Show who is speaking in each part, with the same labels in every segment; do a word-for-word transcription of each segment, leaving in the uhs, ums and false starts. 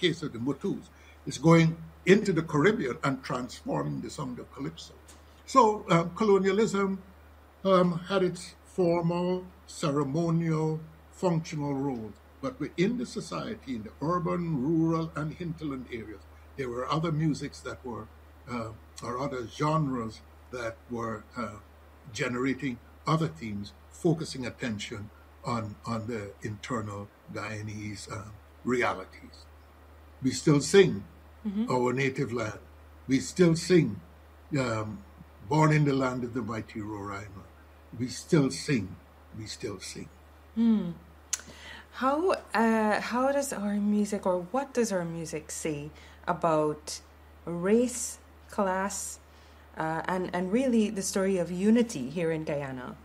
Speaker 1: case of the Mutus, is going into the Caribbean and transforming the sound of calypso. So um, colonialism um, had its formal, ceremonial, functional roles, but within the society, in the urban, rural, and hinterland areas, there were other musics that were, uh, or other genres that were uh, generating other themes, focusing attention on, on the internal Guyanese uh, realities. We still sing mm-hmm. our native land. We still sing um, Born in the Land of the Mighty Roraima. We still sing. We still sing.
Speaker 2: Hmm. How uh, how does our music, or what does our music say about race, class, uh, and and really the story of unity here in Guyana?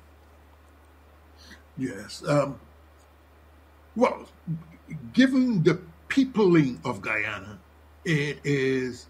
Speaker 1: Yes. Um, well, given the peopling of Guyana, it is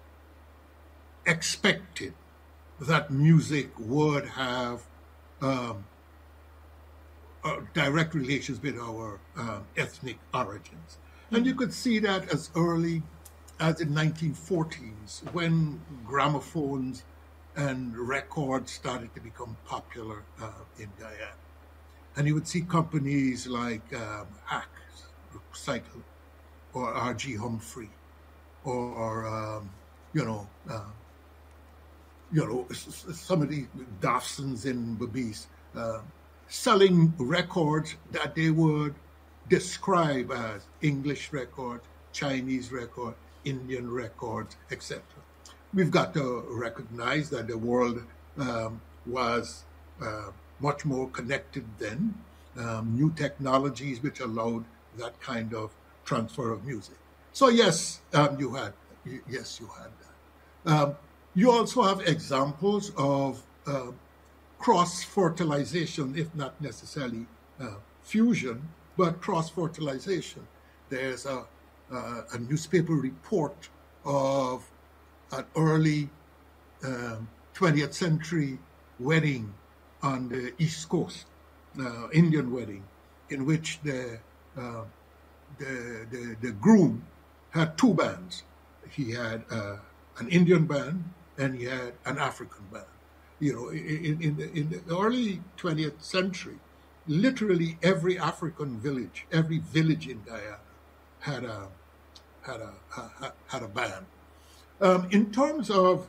Speaker 1: expected that music would have um, uh, direct relations with our uh, ethnic origins. Mm-hmm. And you could see that as early as the nineteen forties, when gramophones and records started to become popular uh, in Guyana. And you would see companies like um, Hack Cycle or R G Humphrey or, um, you know, uh, you know, some of the Dawsons in Babees, uh, selling records that they would describe as English records, Chinese records, Indian records, et cetera. We've got to recognize that the world um, was uh, much more connected then. Um, new technologies which allowed that kind of transfer of music. So yes, um, you had yes you had that. Um, you also have examples of uh, cross-fertilization, if not necessarily uh, fusion, but cross-fertilization. There's a, uh, a newspaper report of an early um, twentieth century wedding on the East Coast, uh, Indian wedding, in which the, uh, the, the the groom had two bands. He had uh, an Indian band and he had an African band. You know, in, in, the, in the early twentieth century, literally every African village, every village in Guyana had a had a had, had a band. Um, in terms of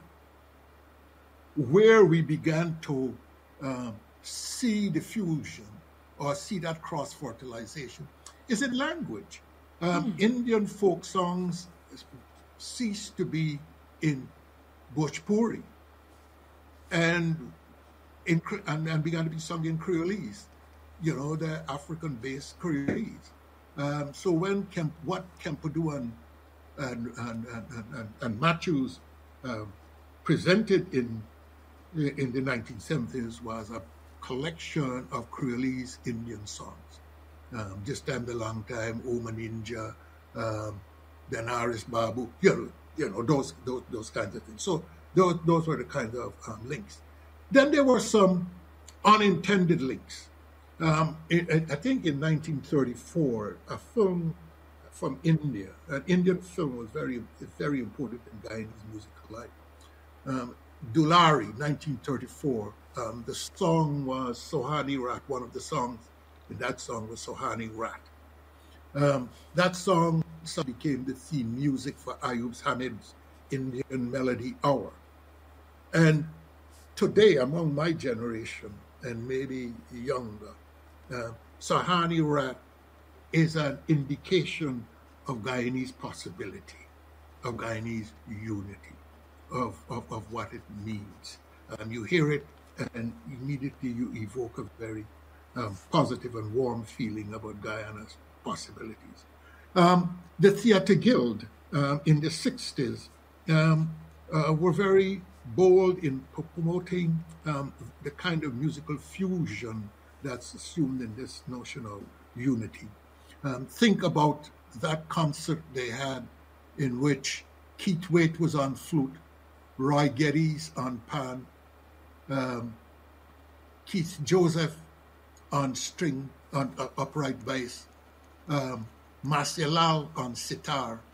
Speaker 1: where we began to um, see the fusion or see that cross-fertilization is in language. Um, mm. Indian folk songs ceased to be in Bhojpuri and, in, and, and began to be sung in Creolese, you know, the African-based Creolese. Um, so when Kemp, what Kempadu and and and, and, and, and Matthews um, presented in in the nineteen seventies was a collection of Creolese Indian songs. Um, Just Time the Long Time, Oma Ninja, um, Benares Babu, you know, you know those, those those kinds of things. So those those were the kinds of um, links. Then there were some unintended links. Um, it, I think in nineteen thirty-four, a film from India, an Indian film was very very important in Guyanese musical life. Um, Dulari, nineteen thirty-four. Um, the song was Sohani Rat. One of the songs in that song was Sohani Rat. Um, that song became the theme music for Ayub Hamid's Indian Melody Hour. And today, among my generation, and maybe younger, uh, Sohani Rat is an indication of Guyanese possibility, of Guyanese unity, of, of, of what it means. Um, you hear it and immediately you evoke a very um, positive and warm feeling about Guyana's possibilities. Um, the Theatre Guild um, in the sixties um, uh, were very bold in promoting um, the kind of musical fusion that's assumed in this notion of unity. Um, think about that concert they had in which Keith Waite was on flute, Roy Geddes on pan, um, Keith Joseph on string, on uh, upright bass, um, Marcelal on sitar,